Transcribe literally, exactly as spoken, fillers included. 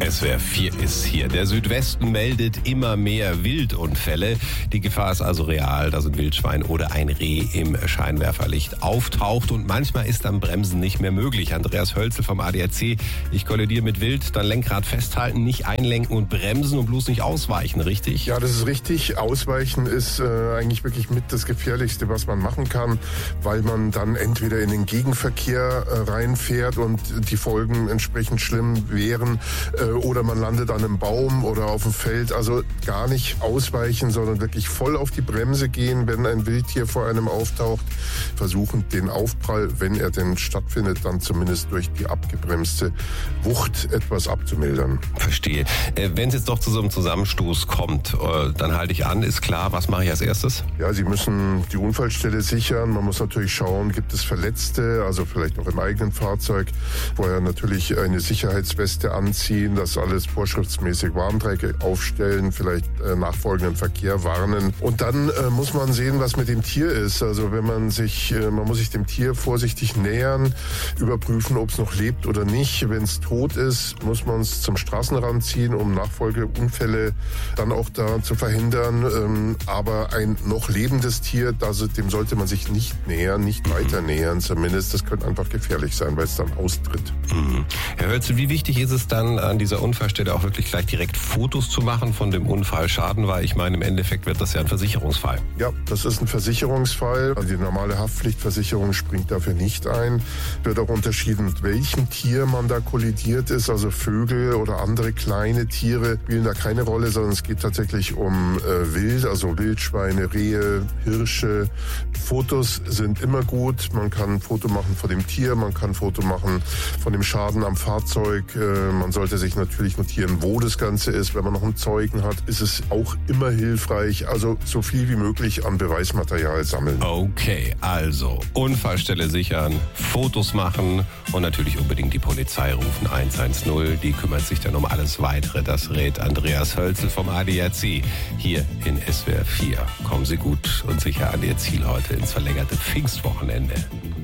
S W R vier ist hier. Der Südwesten meldet immer mehr Wildunfälle. Die Gefahr ist also real, dass ein Wildschwein oder ein Reh im Scheinwerferlicht auftaucht. Und manchmal ist dann Bremsen nicht mehr möglich. Andreas Hölzel vom A D A C. Ich kollidiere mit Wild, dann Lenkrad festhalten, nicht einlenken und bremsen und bloß nicht ausweichen, richtig? Ja, das ist richtig. Ausweichen ist äh, eigentlich wirklich mit das Gefährlichste, was man machen kann, weil man dann entweder in den Gegenverkehr äh, reinfährt und die Folgen entsprechend schlimm wären, äh, oder man landet an einem Baum oder auf dem Feld. Also gar nicht ausweichen, sondern wirklich voll auf die Bremse gehen, wenn ein Wildtier vor einem auftaucht. Versuchen, den Aufprall, wenn er denn stattfindet, dann zumindest durch die abgebremste Wucht etwas abzumildern. Verstehe. Äh, wenn es jetzt doch zu so einem Zusammenstoß kommt, äh, dann halte ich an, ist klar, was mache ich als erstes? Ja, Sie müssen die Unfallstelle sichern. Man muss natürlich schauen, gibt es Verletzte, also vielleicht auch im eigenen Fahrzeug. Vorher natürlich eine Sicherheitsweste anziehen, das alles vorschriftsmäßig Warndreieck aufstellen, vielleicht äh, nachfolgenden Verkehr warnen. Und dann äh, muss man sehen, was mit dem Tier ist. Also wenn man sich, äh, man muss sich dem Tier vorsichtig nähern, überprüfen, ob es noch lebt oder nicht. Wenn es tot ist, muss man es zum Straßenrand ziehen, um Nachfolgeunfälle dann auch da zu verhindern. Ähm, aber ein noch lebendes Tier, also dem sollte man sich nicht nähern, nicht weiter nähern zumindest. Das könnte einfach gefährlich sein, weil es dann austritt. Mhm. Herr Hölzel, wie wichtig ist es dann, an dieser Unfallstelle auch wirklich gleich direkt Fotos zu machen von dem Unfallschaden? Weil ich meine, im Endeffekt wird das ja ein Versicherungsfall. Ja, das ist ein Versicherungsfall. Also die normale Haftpflichtversicherung springt dafür nicht ein. Wird auch unterschieden, mit welchem Tier man da kollidiert ist. Also Vögel oder andere kleine Tiere spielen da keine Rolle, sondern es geht tatsächlich um äh, Wild, also Wildschweine, Rehe, Hirsche. Fotos sind immer gut. Man kann ein Foto machen von dem Tier, man kann ein Foto machen von dem Schaden am Fahrzeug. Äh, man sollte sich natürlich notieren, wo das Ganze ist. Wenn man noch einen Zeugen hat, ist es auch immer hilfreich. Also so viel wie möglich an Beweismaterial sammeln. Okay, also Unfallstelle sichern, Fotos machen und natürlich unbedingt die Polizei rufen eins eins null. Die kümmert sich dann um alles Weitere. Das rät Andreas Hölzel vom A D A C hier in S W R vier. Kommen Sie gut und sicher an Ihr Ziel heute ins verlängerte Pfingstwochenende.